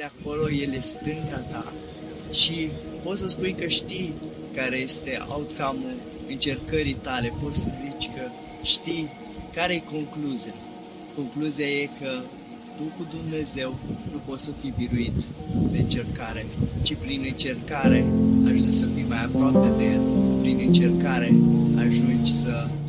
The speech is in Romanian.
acolo, El e stânga ta și poți să spui că știi care este outcome-ul încercării tale, poți să zici că știi care e concluzia. Concluzia e că tu cu Dumnezeu nu poți să fii biruit de încercare, ci prin încercare ajungi să fii mai aproape de El, prin încercare ajungi să